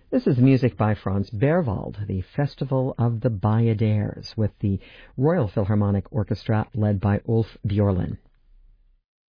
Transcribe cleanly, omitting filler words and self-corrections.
This is music by Franz Berwald, the Festival of the Bayadères, with the Royal Philharmonic Orchestra led by Ulf Björlin.